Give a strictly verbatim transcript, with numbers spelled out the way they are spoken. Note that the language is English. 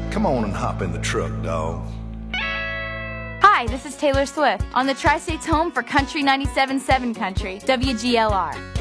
Come on and hop in the truck, dawg. Hi, this is Taylor Swift on the Tri-State's home for Country ninety-seven point seven Country, W G L R.